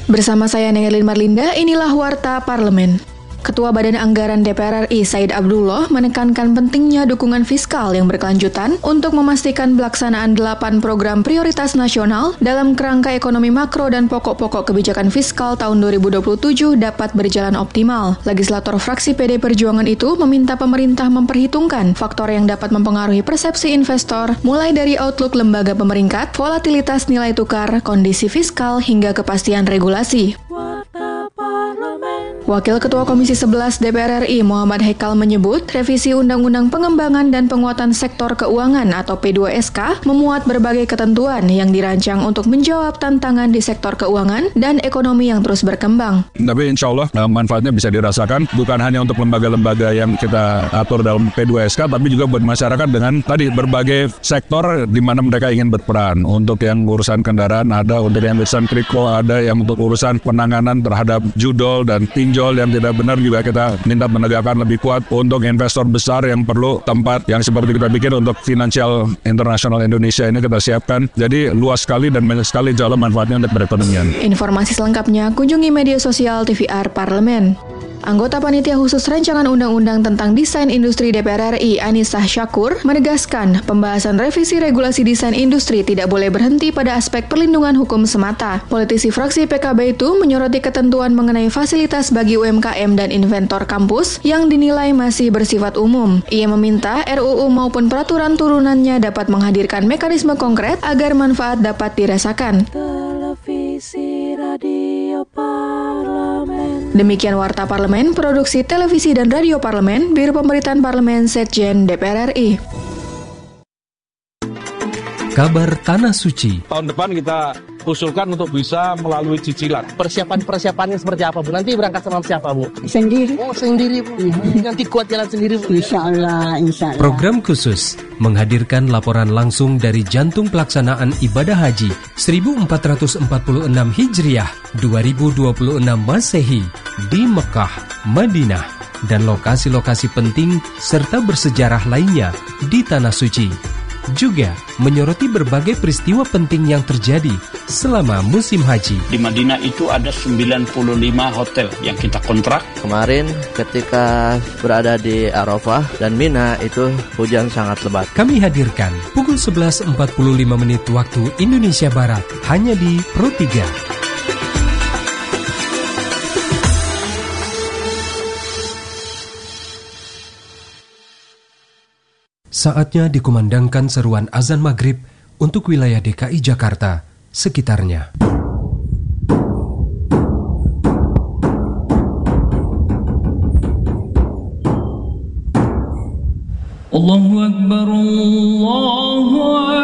Bersama saya Nengelin Marlinda, inilah Warta Parlemen. Ketua Badan Anggaran DPR RI Said Abdullah menekankan pentingnya dukungan fiskal yang berkelanjutan untuk memastikan pelaksanaan 8 program prioritas nasional dalam kerangka ekonomi makro dan pokok-pokok kebijakan fiskal tahun 2027 dapat berjalan optimal. Legislator fraksi PD Perjuangan itu meminta pemerintah memperhitungkan faktor yang dapat mempengaruhi persepsi investor, mulai dari outlook lembaga pemeringkat, volatilitas nilai tukar, kondisi fiskal, hingga kepastian regulasi. Wakil Ketua Komisi 11 DPR RI Muhammad Haikal menyebut revisi Undang-Undang Pengembangan dan Penguatan Sektor Keuangan atau P2SK memuat berbagai ketentuan yang dirancang untuk menjawab tantangan di sektor keuangan dan ekonomi yang terus berkembang. Tapi insya Allah manfaatnya bisa dirasakan bukan hanya untuk lembaga-lembaga yang kita atur dalam P2SK, tapi juga buat masyarakat dengan tadi berbagai sektor di mana mereka ingin berperan. Untuk yang urusan kendaraan ada, untuk yang urusan kripto ada, yang untuk urusan penanganan terhadap judol dan pinjol yang tidak benar juga kita minta menegakkan lebih kuat untuk investor besar yang perlu tempat yang seperti kita bikin untuk finansial internasional Indonesia ini kita siapkan. Jadi luas sekali dan banyak sekali jalan manfaatnya untuk perekonomian. Informasi selengkapnya kunjungi media sosial TVR Parlemen. Anggota Panitia Khusus Rancangan Undang-Undang tentang Desain Industri DPR RI Anissa Syakur menegaskan pembahasan revisi regulasi desain industri tidak boleh berhenti pada aspek perlindungan hukum semata. Politisi fraksi PKB itu menyoroti ketentuan mengenai fasilitas bagi UMKM dan inventor kampus yang dinilai masih bersifat umum. Ia meminta RUU maupun peraturan turunannya dapat menghadirkan mekanisme konkret agar manfaat dapat dirasakan. Televisi, radio, parlemen. Demikian Warta Parlemen, produksi televisi dan radio Parlemen, Biro Pemberitaan Parlemen Sekjen DPR RI. Kabar Tanah Suci. Tahun depan kita usulkan untuk bisa melalui cicilan. Persiapannya seperti apa, Bu? Nanti berangkat sama siapa, Bu? Sendiri. Oh, sendiri, Bu. Nanti kuat jalan sendiri, Bu. Insya Allah. Program khusus menghadirkan laporan langsung dari jantung pelaksanaan ibadah haji 1446 Hijriah 2026 Masehi di Mekah, Madinah, dan lokasi-lokasi penting serta bersejarah lainnya di Tanah Suci. Juga menyoroti berbagai peristiwa penting yang terjadi selama musim haji. Di Madinah itu ada 95 hotel yang kita kontrak. Kemarin ketika berada di Arafah dan Mina itu hujan sangat lebat. Kami hadirkan pukul 11.45 waktu Indonesia Barat hanya di Pro 3. Saatnya dikumandangkan seruan azan maghrib untuk wilayah DKI Jakarta sekitarnya. Allahu Akbar, Allahu Akbar.